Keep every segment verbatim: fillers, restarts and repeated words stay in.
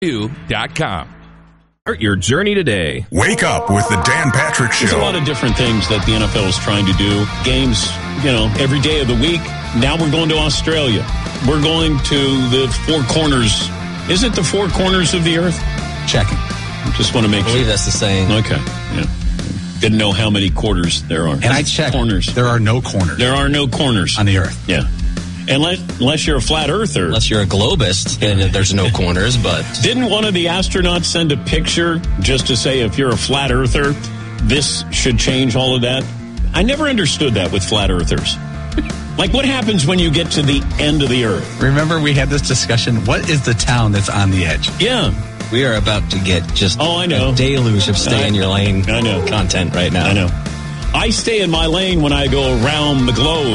dot com. Start your journey today. Wake up with the Dan Patrick Show. There's a lot of different things that the N F L is trying to do. Games, you know, every day of the week. Now we're going to Australia. We're going to the four corners. Is it the four corners of the earth? Checking. Just want to make I believe sure. that's the saying. Okay. Yeah. Didn't know how many quarters there are. And I checked. Corners. There are no corners. There are no corners on the earth. Yeah. Unless, unless you're a flat earther. Unless you're a globist, then there's no corners, but... Didn't one of the astronauts send a picture just to say if you're a flat earther, this should change all of that? I never understood that with flat earthers. Like, what happens when you get to the end of the earth? Remember we had this discussion, what is the town that's on the edge? Yeah. We are about to get just oh, I know. a deluge of stay I, in your lane I know. content right now. I know. I stay in my lane when I go around the globe.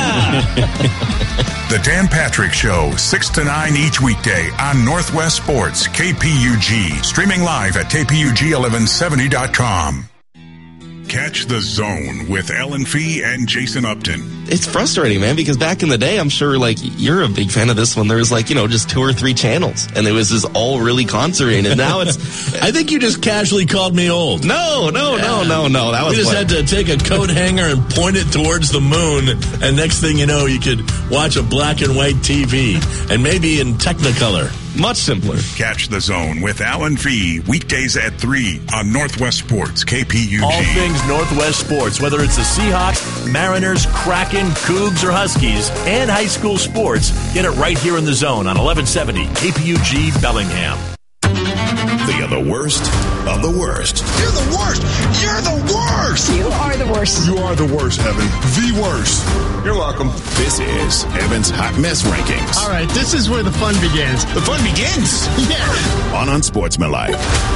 Ah! The Dan Patrick Show, six to nine each weekday on Northwest Sports, K P U G. Streaming live at K P U G eleven seventy dot com. Catch the Zone with Ellen Fee and Jason Upton. It's frustrating, man, because back in the day, I'm sure, like, you're a big fan of this one. There was, like, you know, just two or three channels, and it was just all really concentrated. And now it's... I think you just casually called me old. No, no, yeah. no, no, no. That was we just what... had to take a coat hanger and point it towards the moon, and next thing you know, you could watch a black and white T V, and maybe in Technicolor. Much simpler. Catch the Zone with Alan Fee, weekdays at three on Northwest Sports, K P U G. All things Northwest Sports, whether it's the Seahawks, Mariners, Kraken, Cougs, or Huskies, and high school sports, get it right here in the Zone on eleven seventy K P U G Bellingham. They are the worst of the worst. You're the worst. You're the worst. You are the worst. You are the worst, Evan. The worst. You're welcome. This is Evan's Hot Mess Rankings. All right, this is where the fun begins. The fun begins? Yeah. On Unsportsmanlike.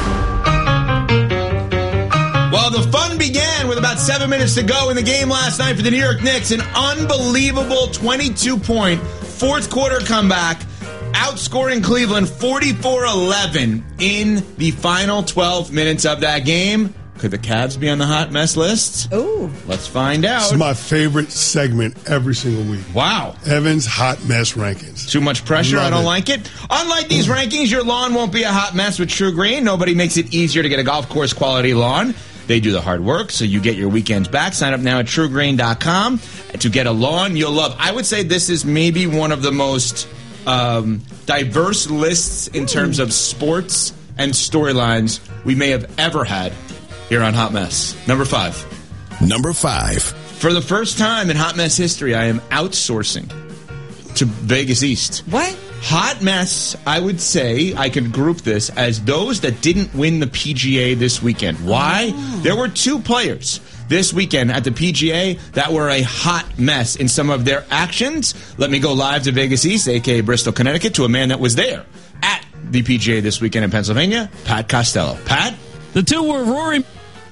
Well, the fun began with about seven minutes to go in the game last night for the New York Knicks. An unbelievable twenty-two point fourth quarter comeback, outscoring Cleveland forty-four eleven in the final twelve minutes of that game. Could the Cavs be on the hot mess list? Ooh. Let's find out. It's my favorite segment every single week. Wow. Evan's Hot Mess Rankings. Too much pressure? Love I don't it. like it. Unlike these rankings, your lawn won't be a hot mess with True Green. Nobody makes it easier to get a golf course quality lawn. They do the hard work, so you get your weekends back. Sign up now at true green dot com to get a lawn you'll love. I would say this is maybe one of the most um, diverse lists in terms of sports and storylines we may have ever had here on Hot Mess. Number five. Number five. For the first time in Hot Mess history, I am outsourcing to Vegas East. What? Hot Mess, I would say, I could group this as those that didn't win the P G A this weekend. Why? Oh. There were two players this weekend at the P G A that were a hot mess in some of their actions. Let me go live to Vegas East, a k a. Bristol, Connecticut, to a man that was there at the P G A this weekend in Pennsylvania, Pat Costello. Pat? The two were Rory...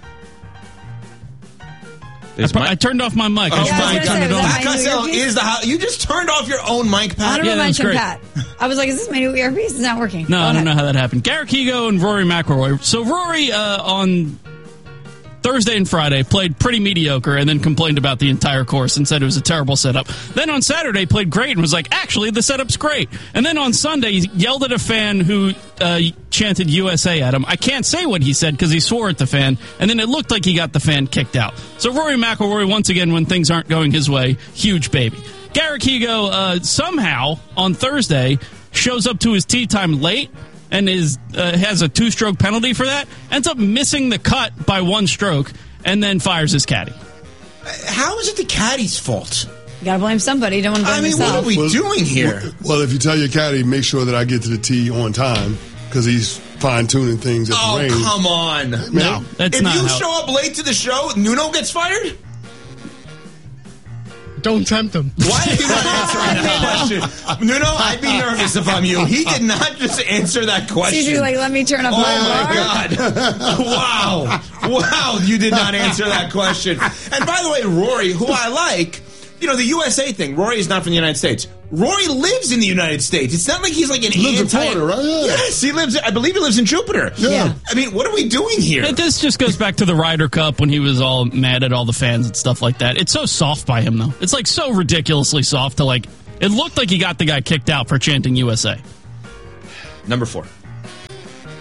I, pr- I turned off my mic. Oh, I was trying to turn it on. Pat Costello is the house. You just turned off your own mic, Pat. Honorable Yeah, that was mention, great. Pat. I was like, is this my new earpiece? It's not working. No, Go I don't ahead. know how that happened. Garrett Higo and Rory McIlroy. So Rory uh, on Thursday and Friday played pretty mediocre and then complained about the entire course and said it was a terrible setup. Then on Saturday played great and was like, actually, the setup's great. And then on Sunday, he yelled at a fan who uh, chanted U S A at him. I can't say what he said because he swore at the fan, and then it looked like he got the fan kicked out. So Rory McIlroy, once again, when things aren't going his way, huge baby. Garrett Higo uh, somehow on Thursday shows up to his tee time late and is uh, has a two-stroke penalty for that, ends up missing the cut by one stroke, and then fires his caddy. How is it the caddy's fault? You gotta blame somebody. Don't want to blame I mean, yourself. what are we Well, doing here? Well, well, if you tell your caddy, make sure that I get to the tee on time because he's fine-tuning things at Oh, the range. come on. No, that's if not you how- show up late to the show, Nuno gets fired? Don't tempt him. Why are you not answering that question? Nuno, I'd be nervous if I'm you. He did not just answer that question. He's like, let me turn off Oh, my my God. Wow. Wow, you did not answer that question. And by the way, Rory, who I like, you know, the U S A thing, Rory is not from the United States. Rory lives in the United States. It's not like he's like an He lives in anti... Florida, right? Yeah. Yes, he lives, I believe he lives in Jupiter. Yeah. I mean, what are we doing here? It- This just goes back to the Ryder Cup when he was all mad at all the fans and stuff like that. It's so soft by him, though. It's like so ridiculously soft to like. It looked like he got the guy kicked out for chanting U S A. Number four.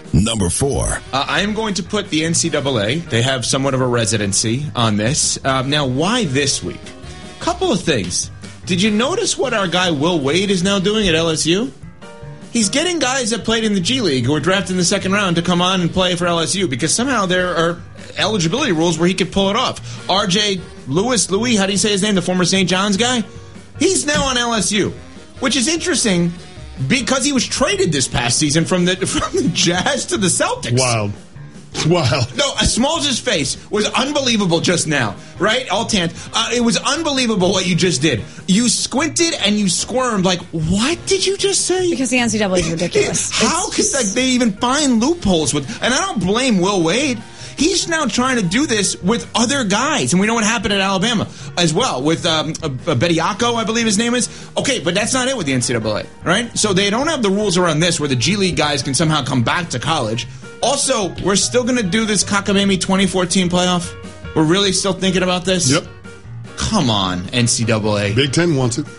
Number four. Uh, I am going to put the N C double A. They have somewhat of a residency on this. Um, now, why this week? Couple of things. Did you notice what our guy Will Wade is now doing at L S U? He's getting guys that played in the G League who were drafted in the second round to come on and play for L S U because somehow there are eligibility rules where he could pull it off. R J Lewis, Louis, how do you say his name? The former Saint John's guy? He's now on L S U, which is interesting because he was traded this past season from the from the Jazz to the Celtics. Wild. Wild. No, uh, Smalls' face was unbelievable just now, right? All tan. Uh, it was unbelievable what you just did. You squinted and you squirmed like, what did you just say? Because the N C double A is ridiculous. How could like, they even find loopholes with... And I don't blame Will Wade. He's now trying to do this with other guys. And we know what happened at Alabama as well with um, uh, Bediako, I believe his name is. Okay, but that's not it with the N C double A, right? So they don't have the rules around this where the G League guys can somehow come back to college. Also, we're still going to do this Cockamamie twenty fourteen playoff? We're really still thinking about this? Yep. Come on, N C double A. Big Ten wants it.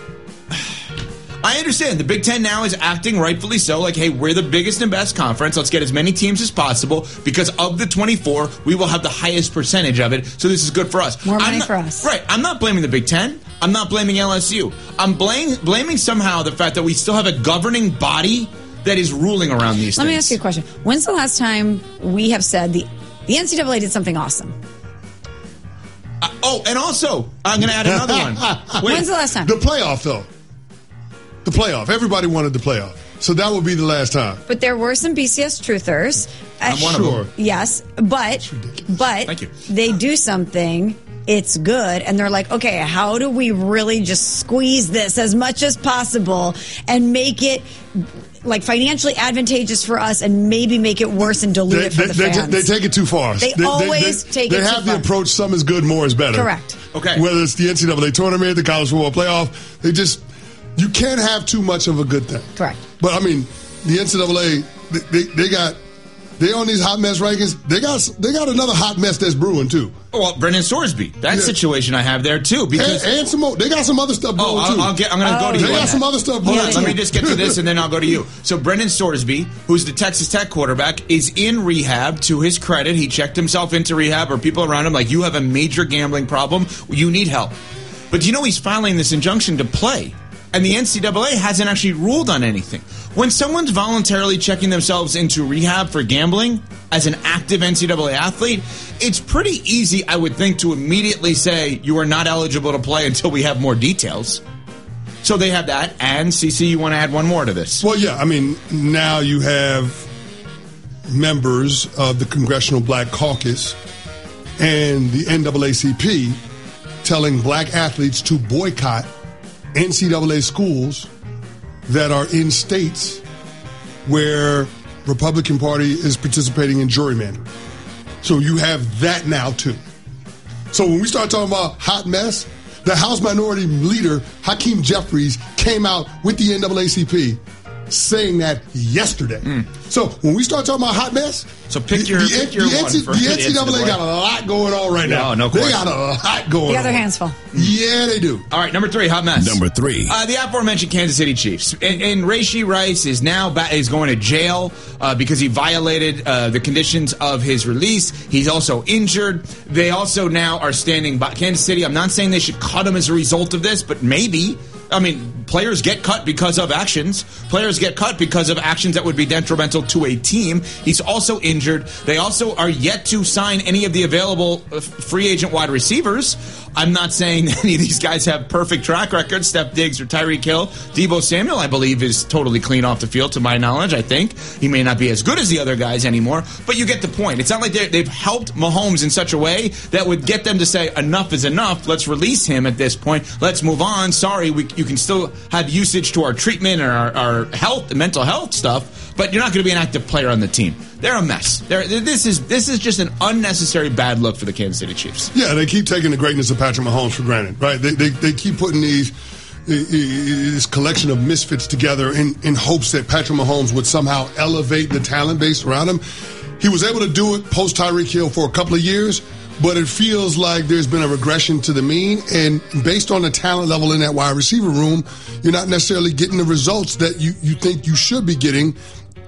I understand. The Big Ten now is acting rightfully so, like, hey, we're the biggest and best conference. Let's get as many teams as possible because of the twenty-four, we will have the highest percentage of it, so this is good for us. More money I'm not, for us. Right. I'm not blaming the Big Ten. I'm not blaming L S U. I'm blame, blaming somehow the fact that we still have a governing body that is ruling around these Let things. me ask you a question. When's the last time we have said the, the N C double A did something awesome? Uh, oh, and also, I'm going to add another one. Wait. When's the last time? The playoff, though. The playoff. Everybody wanted the playoff. So that would be the last time. But there were some B C S truthers. I'm one sure. of them. Yes, but but Thank you. they do something. It's good, and they're like, okay, how do we really just squeeze this as much as possible and make it like financially advantageous for us, and maybe make it worse and dilute They, it for they, the they, fans? they take it too far. They always they, take they it have too the far. approach, some is good, more is better. Correct. Okay. Whether it's the N C double A tournament, the college football playoff, they just, you can't have too much of a good thing. Correct. But, I mean, the N C double A, they, they, they got, they on these hot mess rankings, they got they got another hot mess that's brewing, too. Well, Brendan Sorsby. That Yeah. situation I have there, too. Because And, and some more, they got some other stuff brewing, Oh, I'll, too. I'll get, I'm going to Oh, go to They you. on got some that. other stuff Hold brewing, on, too. let me just get to this and then I'll go to you. So Brendan Sorsby, who's the Texas Tech quarterback, is in rehab. To his credit, he checked himself into rehab, or people around him like, you have a major gambling problem. You need help. But do you know he's filing this injunction to play? And the N C double A hasn't actually ruled on anything. When someone's voluntarily checking themselves into rehab for gambling as an active N C double A athlete, it's pretty easy, I would think, to immediately say you are not eligible to play until we have more details. So they have that. And, C C, you want to add one more to this? Well, yeah, I mean, now you have members of the Congressional Black Caucus and the N double A C P telling black athletes to boycott N C double A schools that are in states where Republican Party is participating in gerrymandering. So you have that now, too. So when we start talking about hot mess, the House Minority Leader, Hakeem Jeffries, came out with the N double A C P saying that yesterday. Mm. So when we start talking about hot mess, so pick your, the, pick your the, one N C, for the N C double A got a lot going on right now. No, no they question. got a lot going on. They got their hands full. Yeah, they do. All right, number three, hot mess. Number three. Uh, the aforementioned Kansas City Chiefs. And, and Rashee Rice is now ba- is going to jail uh, because he violated uh, the conditions of his release. He's also injured. They also now are standing by Kansas City. I'm not saying they should cut him as a result of this, but maybe. I mean, players get cut because of actions. Players get cut because of actions that would be detrimental to a team. He's also injured. They also are yet to sign any of the available free agent wide receivers. I'm not saying any of these guys have perfect track records. Steph Diggs or Tyreek Hill. Deebo Samuel, I believe, is totally clean off the field, to my knowledge, I think. He may not be as good as the other guys anymore, but you get the point. It's not like they've helped Mahomes in such a way that would get them to say, enough is enough. Let's release him at this point. Let's move on. Sorry, we, you can still have usage to our treatment or our, our health, mental health stuff, but you're not going to be an active player on the team. They're a mess. They're, this is this is just an unnecessary bad look for the Kansas City Chiefs. Yeah, they keep taking the greatness of Patrick Mahomes for granted, right? They they, they keep putting these this collection of misfits together in, in hopes that Patrick Mahomes would somehow elevate the talent base around him. He was able to do it post Tyreek Hill for a couple of years, but it feels like there's been a regression to the mean. And based on the talent level in that wide receiver room, you're not necessarily getting the results that you, you think you should be getting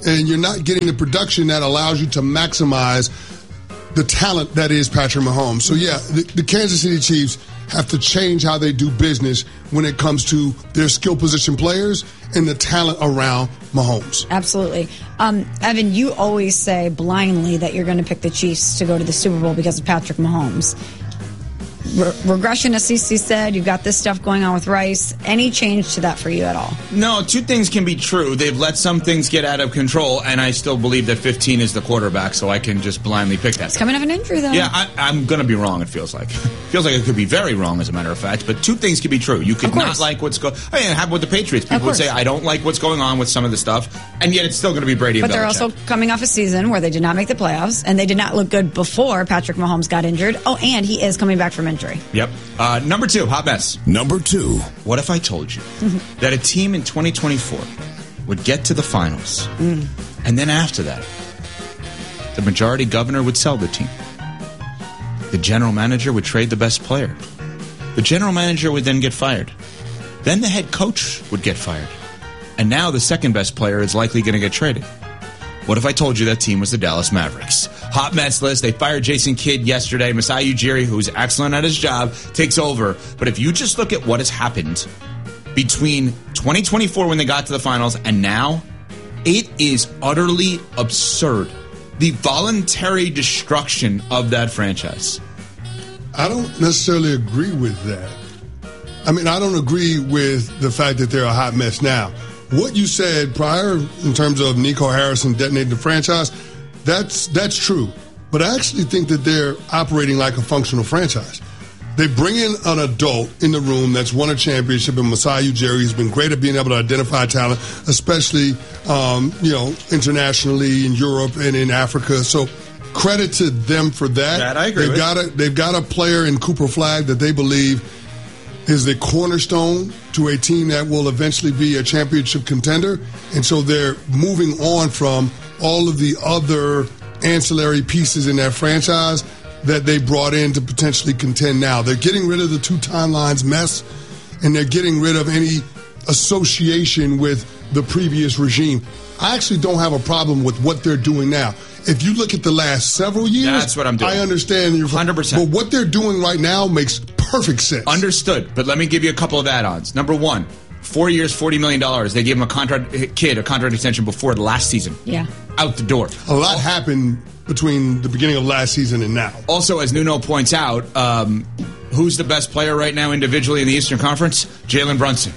and you're not getting the production that allows you to maximize the talent that is Patrick Mahomes. So, yeah, the, the Kansas City Chiefs have to change how they do business when it comes to their skill position players and the talent around Mahomes. Absolutely. Um, Evan, you always say blindly that you're going to pick the Chiefs to go to the Super Bowl because of Patrick Mahomes. Re- regression, as Cece said, you've got this stuff going on with Rice. Any change to that for you at all? No, two things can be true. They've let some things get out of control, and I still believe that fifteen is the quarterback, so I can just blindly pick that. It's coming off an injury, though. Yeah, I, I'm going to be wrong, it feels like. feels like it could be very wrong, as a matter of fact, but two things can be true. You could not like what's going on. I mean, it happened with the Patriots. People would say, I don't like what's going on with some of the stuff, and yet it's still going to be Brady and But they're Belichick. also coming off a season where they did not make the playoffs, and they did not look good before Patrick Mahomes got injured. Oh, and he is coming back from injury. Yep. Uh, number two, hot mess. Number two. What if I told you that a team in twenty twenty-four would get to the finals, Mm. and then after that, the majority governor would sell the team? The general manager would trade the best player. The general manager would then get fired. Then the head coach would get fired. And now the second best player is likely going to get traded. What if I told you that team was the Dallas Mavericks? Hot mess list. They fired Jason Kidd yesterday. Masai Ujiri, who's excellent at his job, takes over. But if you just look at what has happened between twenty twenty-four when they got to the finals and now, it is utterly absurd. The voluntary destruction of that franchise. I don't necessarily agree with that. I mean, I don't agree with the fact that they're a hot mess now. What you said prior in terms of Nico Harrison detonating the franchise, that's that's true. But I actually think that they're operating like a functional franchise. They bring in an adult in the room that's won a championship in Masai Ujiri. He's been great at being able to identify talent, especially um, you know internationally in Europe and in Africa. So credit to them for that. That I agree they've with. got a they've got a player in Cooper Flagg that they believe is the cornerstone to a team that will eventually be a championship contender. And so they're moving on from all of the other ancillary pieces in that franchise that they brought in to potentially contend now. They're getting rid of the two timelines mess, and they're getting rid of any association with the previous regime. I actually don't have a problem with what they're doing now. If you look at the last several years, That's what I'm doing. I understand you're one hundred percent. But what they're doing right now makes perfect sense. Understood. But let me give you a couple of add-ons. Number one, four years, forty million dollars. They gave him a contract, kid a contract extension before the last season. Yeah. Out the door. A lot happened between the beginning of last season and now. Also, as Nuno points out, um, who's the best player right now individually in the Eastern Conference? Jalen Brunson.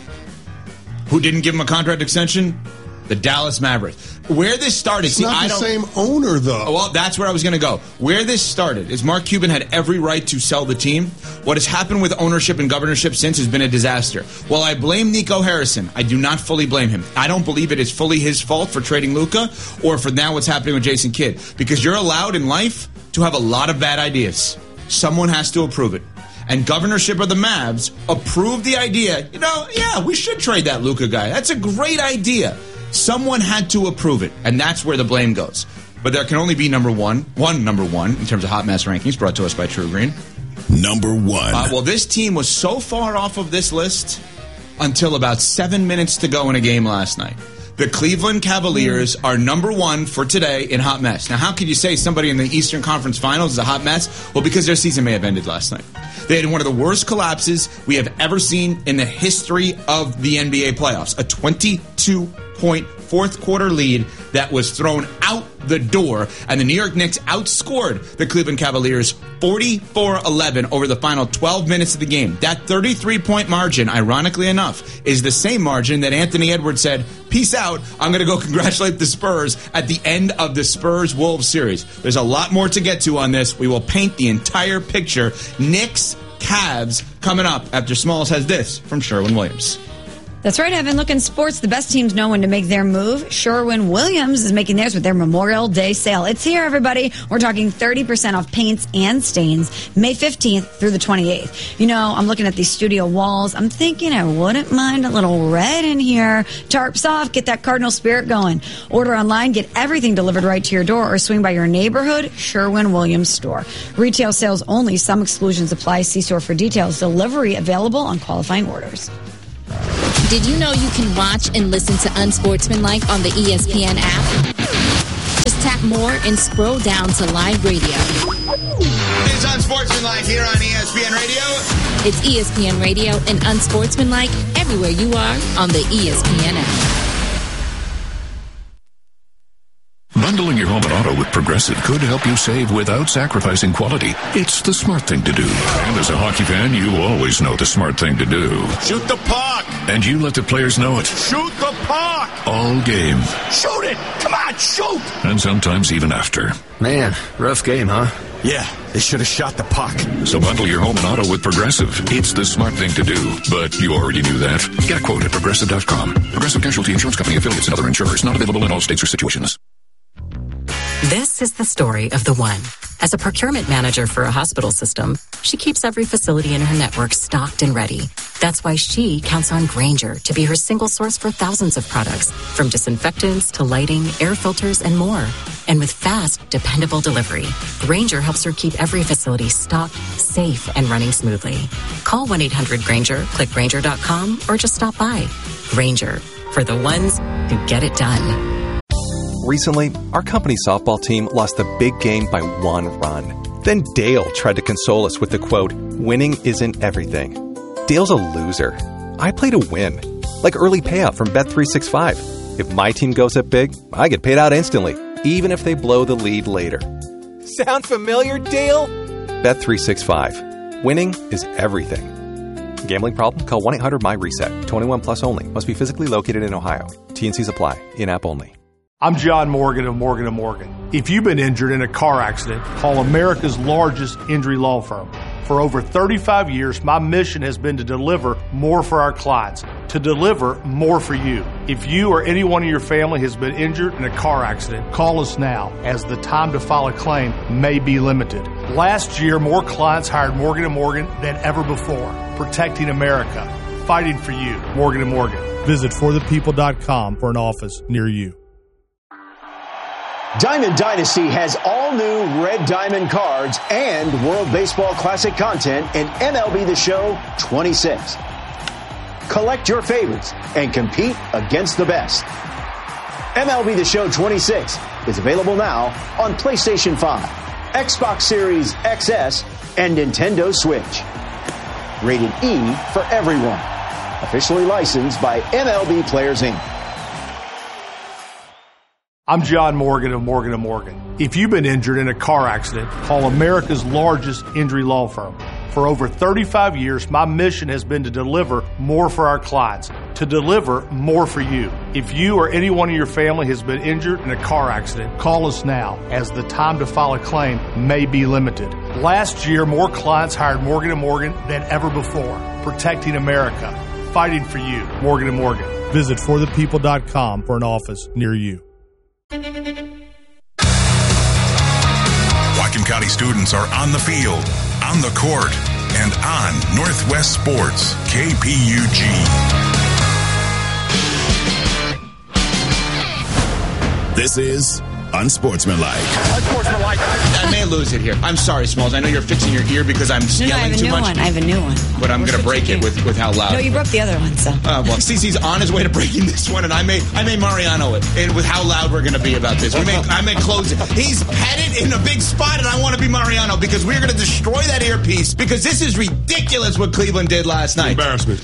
Who didn't give him a contract extension? The Dallas Mavericks. Where this started, It's see, not I the don't, same owner, though. Well, that's where I was going to go. Where this started is Mark Cuban had every right to sell the team. What has happened with ownership and governorship since has been a disaster. While I blame Nico Harrison, I do not fully blame him. I don't believe it is fully his fault for trading Luka or for now what's happening with Jason Kidd. Because you're allowed in life to have a lot of bad ideas. Someone has to approve it. And governorship of the Mavs approved the idea, you know, yeah, we should trade that Luka guy. That's a great idea. Someone had to approve it, and that's where the blame goes. But there can only be number one, one number one in terms of hot mess rankings brought to us by True Green. Number one. Uh, well, this team was so far off of this list until about seven minutes to go in a game last night. The Cleveland Cavaliers are number one for today in hot mess. Now, how could you say somebody in the Eastern Conference Finals is a hot mess? Well, because their season may have ended last night. They had one of the worst collapses we have ever seen in the history of the N B A playoffs. A twenty-two point fourth quarter lead that was thrown out the door, and the New York Knicks outscored the Cleveland Cavaliers forty-four eleven over the final twelve minutes of the game. That thirty-three point margin, ironically enough, is the same margin that Anthony Edwards said, peace out, I'm going to go congratulate the Spurs at the end of the Spurs-Wolves series. There's a lot more to get to on this. We will paint the entire picture. Knicks, Cavs coming up after Smalls has this from Sherwin-Williams. That's right, Evan. Look, in sports, the best teams know when to make their move. Sherwin-Williams is making theirs with their Memorial Day sale. It's here, everybody. We're talking thirty percent off paints and stains, May fifteenth through the twenty-eighth. You know, I'm looking at these studio walls. I'm thinking I wouldn't mind a little red in here. Tarps off, get that Cardinal spirit going. Order online, get everything delivered right to your door, or swing by your neighborhood Sherwin-Williams store. Retail sales only. Some exclusions apply. See store for details. Delivery available on qualifying orders. Did you know you can watch and listen to Unsportsmanlike on the E S P N app? more and scroll down to live radio. It's Unsportsmanlike here on E S P N Radio. It's E S P N Radio and Unsportsmanlike everywhere you are on the E S P N app. Bundling your home and auto with Progressive could help you save without sacrificing quality. It's the smart thing to do. And as a hockey fan, you always know the smart thing to do. Shoot the puck! And you let the players know it. Shoot the puck! All game. Shoot it! Come on, shoot! And sometimes even after. Man, rough game, huh? Yeah, they should have shot the puck. So bundle your home and auto with Progressive. It's the smart thing to do. But you already knew that. Get a quote at Progressive dot com. Progressive Casualty Insurance Company affiliates and other insurers. Not available in all states or situations. This is the story of the one. As a procurement manager for a hospital system, she keeps every facility in her network stocked and ready. That's why she counts on Grainger to be her single source for thousands of products, from disinfectants to lighting, air filters, and more. And with fast, dependable delivery, Grainger helps her keep every facility stocked, safe, and running smoothly. Call one eight hundred Grainger, click Grainger dot com, or just stop by. Grainger, for the ones who get it done. Recently, our company softball team lost the big game by one run. Then Dale tried to console us with the quote, "Winning isn't everything." Dale's a loser. I play to win. Like early payout from Bet three sixty-five. If my team goes up big, I get paid out instantly, even if they blow the lead later. Sound familiar, Dale? Bet three sixty-five. Winning is everything. Gambling problem? Call one eight hundred M Y reset. twenty-one plus only. Must be physically located in Ohio. T and Cs apply. In-app only. I'm John Morgan of Morgan and Morgan. If you've been injured in a car accident, call America's largest injury law firm. For over thirty-five years, my mission has been to deliver more for our clients, to deliver more for you. If you or anyone in your family has been injured in a car accident, call us now, as the time to file a claim may be limited. Last year, more clients hired Morgan and Morgan than ever before, protecting America, fighting for you. Morgan and Morgan. Visit for the people dot com for an office near you. Diamond Dynasty has all new Red Diamond cards and World Baseball Classic content in M L B The Show twenty-six. Collect your favorites and compete against the best. M L B The Show twenty-six is available now on PlayStation five, Xbox Series X S, and Nintendo Switch. Rated E for everyone. Officially licensed by M L B Players Incorporated. I'm John Morgan of Morgan and Morgan. If you've been injured in a car accident, call America's largest injury law firm. For over thirty-five years, my mission has been to deliver more for our clients, to deliver more for you. If you or anyone in your family has been injured in a car accident, call us now, as the time to file a claim may be limited. Last year, more clients hired Morgan and Morgan than ever before, protecting America, fighting for you. Morgan and Morgan. Visit for the people dot com for an office near you. Whatcom County students are on the field, on the court, and on Northwest Sports, K P U G. This is Unsportsmanlike. Unsportsmanlike. I may lose it here. I'm sorry, Smalls. I know you're fixing your ear because I'm no, yelling no, I have a too new much. one. I have a new one. But I'm going to break it with, with how loud. No, you broke the other one, so. Uh, well, Cece's on his way to breaking this one, and I may I may Mariano it and with how loud we're going to be about this. We may I may close it. He's headed in a big spot, and I want to be Mariano because we're going to destroy that earpiece because this is ridiculous what Cleveland did last night. Embarrassment.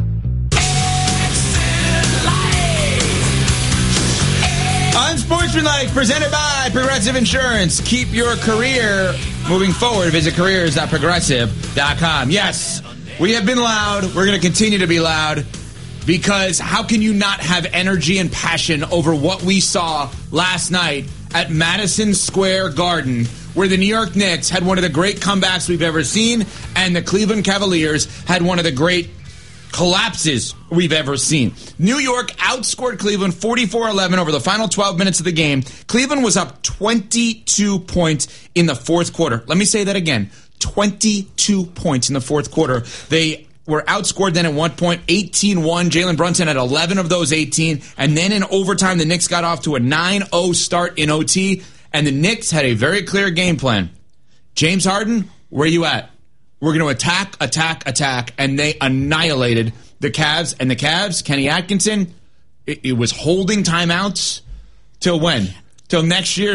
Unsportsmanlike, presented by Progressive Insurance. Keep your career moving forward. Visit careers dot progressive dot com. Yes, we have been loud. We're going to continue to be loud because how can you not have energy and passion over what we saw last night at Madison Square Garden, where the New York Knicks had one of the great comebacks we've ever seen, and the Cleveland Cavaliers had one of the great collapses we've ever seen. New York outscored Cleveland forty-four eleven over the final twelve minutes of the game. Cleveland was up twenty-two points in the fourth quarter. Let me say that again. twenty-two points in the fourth quarter. They were outscored then at one point, eighteen one. Jalen Brunson had eleven of those eighteen. And then in overtime, the Knicks got off to a nine oh start in O T. And the Knicks had a very clear game plan. James Harden, where you at? We're going to attack, attack, attack, and they annihilated the Cavs. And the Cavs, Kenny Atkinson, it, it was holding timeouts till when? Till next year.